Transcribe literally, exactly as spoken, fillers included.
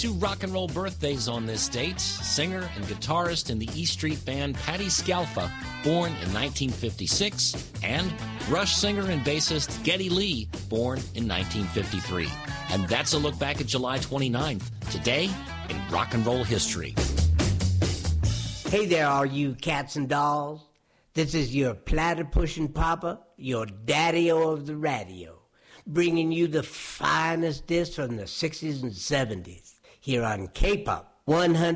Two rock and roll birthdays on this date. Singer and guitarist in the E Street Band Patti Scialfa, born in nineteen fifty-six, and Rush singer and bassist Geddy Lee, born in nineteen fifty-three. And that's a look back at July twenty-ninth, today in rock and roll history. Hey there, all you cats and dolls. This is your platter-pushing papa, your daddy-o of the radio, bringing you the finest discs from the sixties and seventies here on K-Pop one hundred.